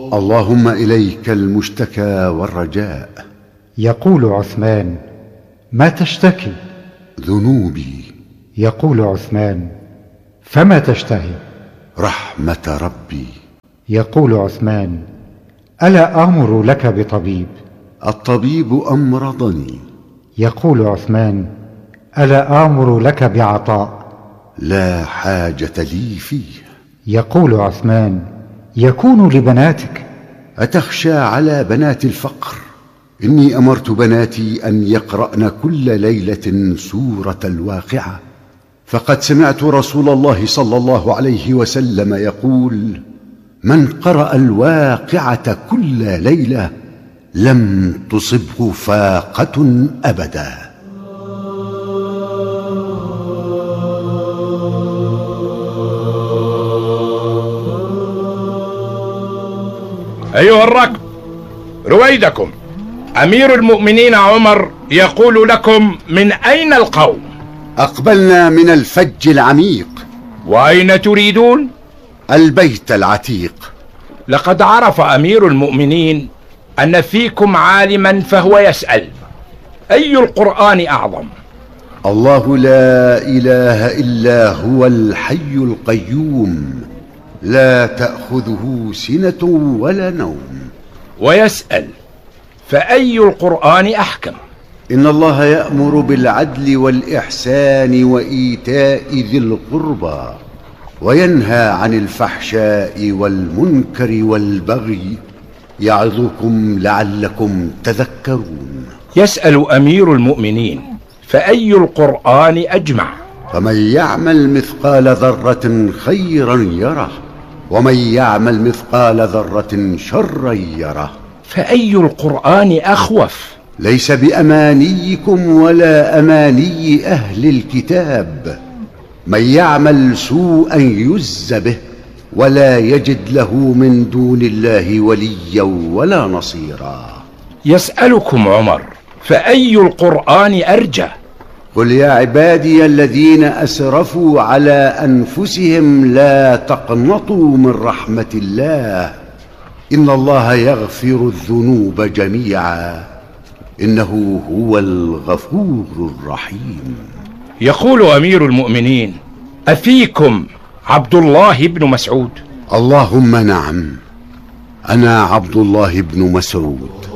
اللهم إليك المشتكى والرجاء. يقول عثمان: ما تشتكي؟ ذنوبي. يقول عثمان: فما تشتهي؟ رحمة ربي. يقول عثمان: ألا آمر لك بطبيب؟ الطبيب أمرضني. يقول عثمان: ألا آمر لك بعطاء؟ لا حاجة لي فيه. يقول عثمان: يكون لبناتك. أتخشى على بنات الفقر؟ إني أمرت بناتي أن يقرأن كل ليلة سورة الواقعة، فقد سمعت رسول الله صلى الله عليه وسلم يقول: من قرأ الواقعة كل ليلة لم تصبه فاقة أبدا. أيها الركب، رويدكم، أمير المؤمنين عمر يقول لكم من أين القوم؟ أقبلنا من الفج العميق. وأين تريدون؟ البيت العتيق. لقد عرف أمير المؤمنين أن فيكم عالما فهو يسأل: أي القرآن أعظم؟ الله لا إله إلا هو الحي القيوم، لا تأخذه سنة ولا نوم. ويسأل: فأي القرآن أحكم؟ إن الله يأمر بالعدل والإحسان وإيتاء ذي القربى، وينهى عن الفحشاء والمنكر والبغي، يعظكم لعلكم تذكرون. يسأل أمير المؤمنين: فأي القرآن أجمع؟ فمن يعمل مثقال ذرة خيرا يره، ومن يعمل مثقال ذرة شرا يره. فأي القرآن أخوف؟ ليس بأمانيكم ولا أماني أهل الكتاب. من يعمل سوءا يجز به، ولا يجد له من دون الله وليا ولا نصيرا. يسألكم عمر: فأي القرآن أرجى؟ قل يا عبادي الذين أسرفوا على أنفسهم لا تقنطوا من رحمة الله، إن الله يغفر الذنوب جميعا، إنه هو الغفور الرحيم. يقول أمير المؤمنين: أفيكم عبد الله بن مسعود؟ اللهم نعم، أنا عبد الله بن مسعود.